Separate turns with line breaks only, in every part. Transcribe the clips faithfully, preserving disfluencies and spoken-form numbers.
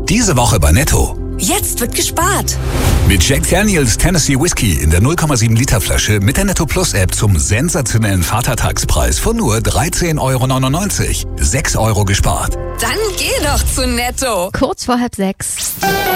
Diese Woche bei Netto.
Jetzt wird gespart.
Mit Jack Daniels Tennessee Whiskey in der null Komma sieben Liter Flasche mit der Netto Plus App zum sensationellen Vatertagspreis von nur dreizehn Euro neunundneunzig. sechs Euro gespart.
Dann geh doch zu Netto.
Kurz vor halb sechs.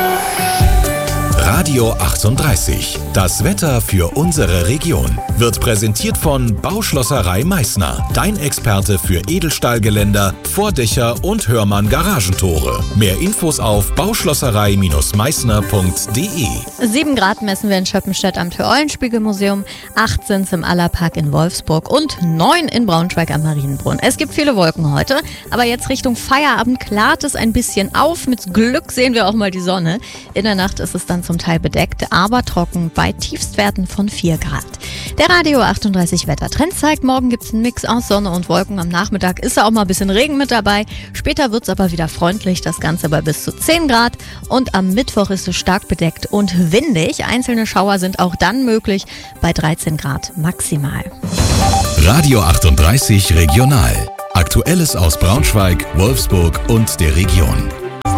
Radio achtunddreißig. Das Wetter für unsere Region wird präsentiert von Bauschlosserei Meißner. Dein Experte für Edelstahlgeländer, Vordächer und Hörmann Garagentore. Mehr Infos auf bauschlosserei Meißner punkt de.
Sieben Grad messen wir in Schöppenstedt am Tür-Eulenspiegel-Museum, acht sind es im Allerpark in Wolfsburg und neun in Braunschweig am Marienbrunn. Es gibt viele Wolken heute, aber jetzt Richtung Feierabend klart es ein bisschen auf. Mit Glück sehen wir auch mal die Sonne. In der Nacht ist es dann zum Teil bedeckt, aber trocken bei Tiefstwerten von vier Grad. Der Radio achtunddreißig Wettertrend zeigt, morgen gibt es einen Mix aus Sonne und Wolken. Am Nachmittag ist da auch mal ein bisschen Regen mit dabei. Später wird es aber wieder freundlich, das Ganze bei bis zu zehn Grad. Und am Mittwoch ist es stark bedeckt und windig. Einzelne Schauer sind auch dann möglich bei dreizehn Grad maximal.
Radio achtunddreißig Regional. Aktuelles aus Braunschweig, Wolfsburg und der Region.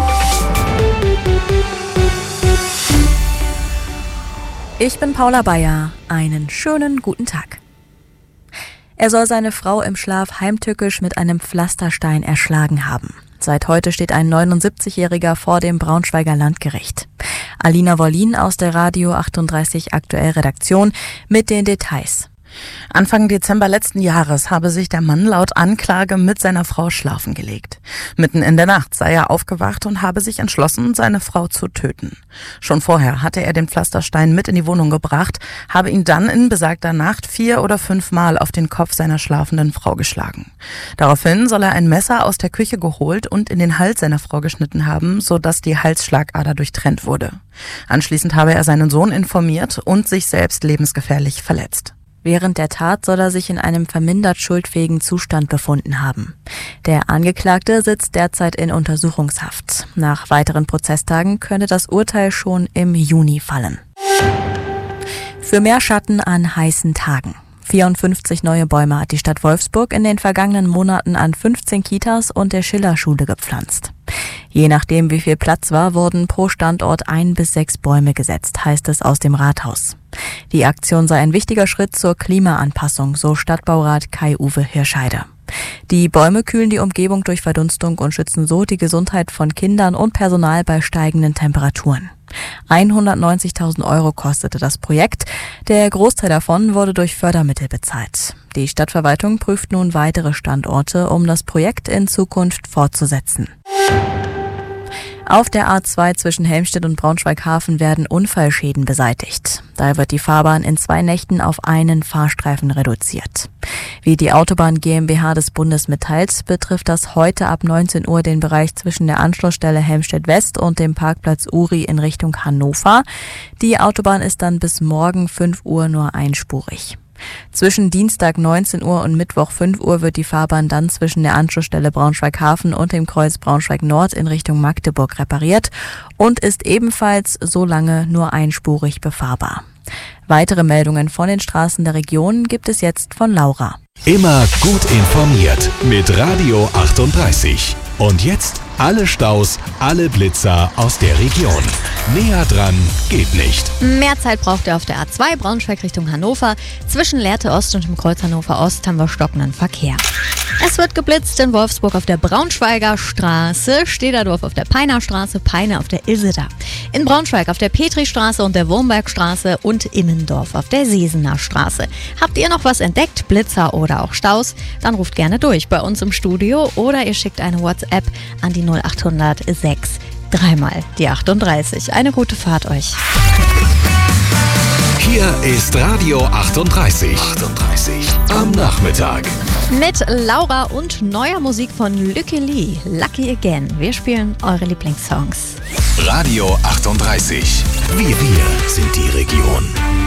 Ich bin Paula Bayer. Einen schönen guten Tag. Er soll seine Frau im Schlaf heimtückisch mit einem Pflasterstein erschlagen haben. Seit heute steht ein neunundsiebzigjähriger vor dem Braunschweiger Landgericht. Alina Wollin aus der Radio achtunddreißig Aktuell Redaktion mit den Details.
Anfang Dezember letzten Jahres habe sich der Mann laut Anklage mit seiner Frau schlafen gelegt. Mitten in der Nacht sei er aufgewacht und habe sich entschlossen, seine Frau zu töten. Schon vorher hatte er den Pflasterstein mit in die Wohnung gebracht, habe ihn dann in besagter Nacht vier oder fünf Mal auf den Kopf seiner schlafenden Frau geschlagen. Daraufhin soll er ein Messer aus der Küche geholt und in den Hals seiner Frau geschnitten haben, sodass die Halsschlagader durchtrennt wurde. Anschließend habe er seinen Sohn informiert und sich selbst lebensgefährlich verletzt.
Während der Tat soll er sich in einem vermindert schuldfähigen Zustand befunden haben. Der Angeklagte sitzt derzeit in Untersuchungshaft. Nach weiteren Prozesstagen könnte das Urteil schon im Juni fallen. Für mehr Schatten an heißen Tagen. vierundfünfzig neue Bäume hat die Stadt Wolfsburg in den vergangenen Monaten an fünfzehn Kitas und der Schillerschule gepflanzt. Je nachdem, wie viel Platz war, wurden pro Standort ein bis sechs Bäume gesetzt, heißt es aus dem Rathaus. Die Aktion sei ein wichtiger Schritt zur Klimaanpassung, so Stadtbaurat Kai-Uwe Hirscheide. Die Bäume kühlen die Umgebung durch Verdunstung und schützen so die Gesundheit von Kindern und Personal bei steigenden Temperaturen. hundertneunzigtausend Euro kostete das Projekt. Der Großteil davon wurde durch Fördermittel bezahlt. Die Stadtverwaltung prüft nun weitere Standorte, um das Projekt in Zukunft fortzusetzen. Auf der A zwei zwischen Helmstedt und Braunschweig-Hafen werden Unfallschäden beseitigt. Daher wird die Fahrbahn in zwei Nächten auf einen Fahrstreifen reduziert. Wie die Autobahn GmbH des Bundes mitteilt, betrifft das heute ab neunzehn Uhr den Bereich zwischen der Anschlussstelle Helmstedt West und dem Parkplatz Uri in Richtung Hannover. Die Autobahn ist dann bis morgen fünf Uhr nur einspurig. Zwischen Dienstag neunzehn Uhr und Mittwoch fünf Uhr wird die Fahrbahn dann zwischen der Anschlussstelle Braunschweig-Hafen und dem Kreuz Braunschweig-Nord in Richtung Magdeburg repariert und ist ebenfalls so lange nur einspurig befahrbar. Weitere Meldungen von den Straßen der Region gibt es jetzt von Laura.
Immer gut informiert mit Radio achtunddreißig. Und jetzt alle Staus, alle Blitzer aus der Region. Näher dran geht nicht.
Mehr Zeit braucht ihr auf der A zwei Braunschweig Richtung Hannover. Zwischen Lehrte Ost und dem Kreuz Hannover Ost haben wir stockenden Verkehr. Es wird geblitzt in Wolfsburg auf der Braunschweiger Straße, Stederdorf auf der Peiner Straße, Peine auf der Ilseder. In Braunschweig auf der Petristraße und der Wurmbergstraße und Immendorf auf der Sesener Straße. Habt ihr noch was entdeckt, Blitzer oder auch Staus? Dann ruft gerne durch bei uns im Studio oder ihr schickt eine WhatsApp an die null achthundert sechs dreimal die achtunddreißig. Eine gute Fahrt euch.
Hier ist Radio achtunddreißig. achtunddreißig am Nachmittag.
Mit Laura und neuer Musik von Lucky Lee, Lucky Again. Wir spielen eure Lieblingssongs.
Radio achtunddreißig. Wir, wir sind die Region.